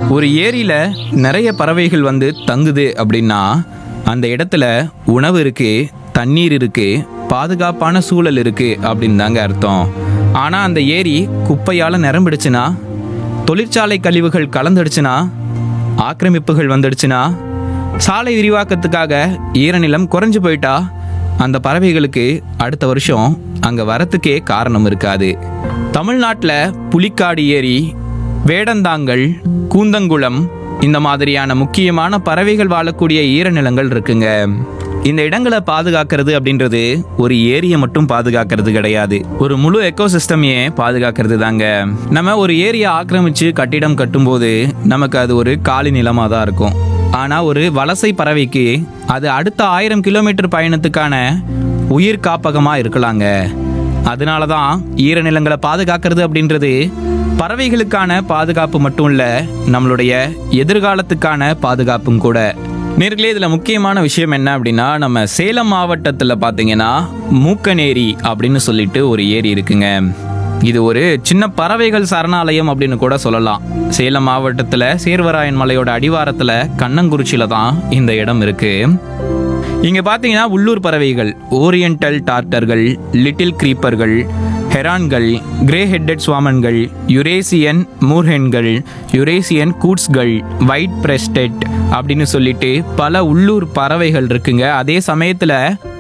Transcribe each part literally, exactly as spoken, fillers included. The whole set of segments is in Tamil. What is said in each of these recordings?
ஒரு ஏரியில நிறைய பறவைகள் வந்து தங்குது அப்படின்னா அந்த இடத்துல உணவு இருக்கு, தண்ணீர் இருக்கு, பாதுகாப்பான சூழல் இருக்கு அப்படின்னு தாங்க அர்த்தம். ஆனா அந்த ஏரி குப்பையால நிரம்பிடுச்சுன்னா, தொழிற்சாலை கழிவுகள் கலந்துடுச்சுன்னா, ஆக்கிரமிப்புகள் வந்துடுச்சுன்னா, சாலை விரிவாக்கத்துக்காக ஈரநிலம் குறைஞ்சு போயிட்டா அந்த பறவைகளுக்கு அடுத்த வருஷம் அங்க வரத்துக்கே காரணம் இருக்காது. தமிழ்நாட்டில் புலிக்காடு ஏரி, வேடந்தாங்கல், கூந்தங்குளம் இந்த மாதிரியான முக்கியமான பறவைகள் வாழக்கூடிய ஈரநிலங்கள் இருக்குங்க. இந்த இடங்களை பாதுகாக்கிறது அப்படின்றது ஒரு ஏரியை மட்டும் பாதுகாக்கிறது கிடையாது, ஒரு முழு எக்கோசிஸ்டமையே பாதுகாக்கிறது தாங்க. நம்ம ஒரு ஏரியை ஆக்கிரமிச்சு கட்டிடம் கட்டும்போது நமக்கு அது ஒரு காலி நிலமாக தான் இருக்கும். ஆனால் ஒரு வலசை பறவைக்கு அது அடுத்த ஆயிரம் கிலோமீட்டர் பயணத்துக்கான உயிர் காப்பகமாக இருக்கலாங்க. அதனால தான் ஈரநிலங்களை பாதுகாக்கிறது அப்படின்றது பறவைகளுக்கான பாதுகாப்பு மட்டும் இல்லை, நம்மளுடைய எதிர்காலத்துக்கான பாதுகாப்பும் கூட. நேர்களே, இதில் முக்கியமான விஷயம் என்ன அப்படின்னா, நம்ம சேலம் மாவட்டத்தில் பார்த்தீங்கன்னா மூக்கநேரி அப்படின்னு சொல்லிட்டு ஒரு ஏரி இருக்குங்க. இது ஒரு சின்ன பறவைகள் சரணாலயம் அப்படின்னு கூட சொல்லலாம். சேலம் மாவட்டத்தில் சேர்வராயன் மலையோட அடிவாரத்தில் கண்ணங்குறிச்சியில் தான் இந்த இடம் இருக்கு. இங்கே பார்த்தீங்கன்னா உள்ளூர் பறவைகள், oriental டார்டர்கள், little கிரீப்பர்கள், ஹெரான்கள், grey headed ஸ்வாமன்கள், Eurasian மூர்ஹென்கள், Eurasian கூட்ஸ்கள், white breasted அப்படின்னு சொல்லிட்டு பல உள்ளூர் பறவைகள் இருக்குங்க. அதே சமயத்தில்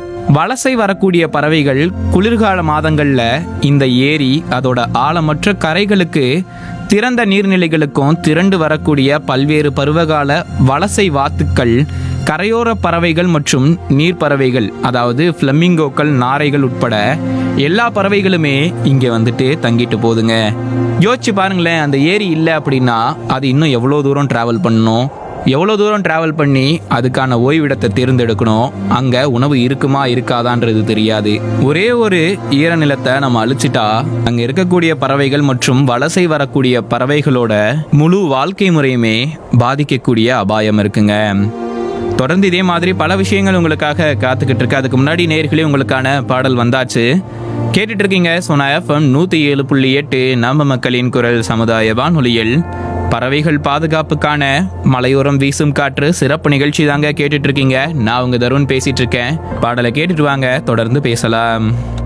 வலசை வரக்கூடிய பறவைகள் குளிர்கால மாதங்கள்ல இந்த ஏரி அதோட ஆழமற்ற கரைகளுக்கு, திறந்த நீர்நிலைகளுக்கும் திரண்டு வரக்கூடிய பல்வேறு பருவகால வலசை வாத்துக்கள், கரையோர பறவைகள் மற்றும் நீர்ப்பறவைகள், அதாவது ஃப்ளமிங்கோக்கள், நாரைகள் உட்பட எல்லா பறவைகளுமே இங்கே வந்துட்டு தங்கிட்டு போகுதுங்க. யோசிச்சு பாருங்களேன், அந்த ஏரி இல்லை அப்படின்னா அது இன்னும் எவ்வளோ தூரம் டிராவல் பண்ணணும், எவ்வளோ தூரம் டிராவல் பண்ணி அதுக்கான ஓய்விடத்தை தேர்ந்தெடுக்கணும், அங்கே உணவு இருக்குமா இருக்காதான்றது தெரியாது. ஒரே ஒரு ஈரநிலத்தை நம்ம அழிச்சிட்டா அங்கே இருக்கக்கூடிய பறவைகள் மற்றும் வலசை வரக்கூடிய பறவைகளோட முழு வாழ்க்கை முறையுமே பாதிக்கக்கூடிய அபாயம் இருக்குங்க. தொடர்ந்து இதே மாதிரி பல விஷயங்கள் உங்களுக்காக காத்துக்கிட்டு இருக்கு. அதுக்கு முன்னாடி நேர்களே உங்களுக்கான பாடல் வந்தாச்சு. கேட்டுட்டு இருக்கீங்க சோனா எஃப்எம் நூற்றி ஏழு புள்ளி எட்டு நம்ம மக்களின் குரல் சமுதாய வானொலியில் பறவைகள் பாதுகாப்புக்கான மலையோரம் வீசும் காற்று சிறப்பு நிகழ்ச்சி தாங்க கேட்டுட்டு இருக்கீங்க. நான் உங்க தருண் பேசிட்டு இருக்கேன். பாடலை கேட்டுட்டு வாங்க, தொடர்ந்து பேசலாம்.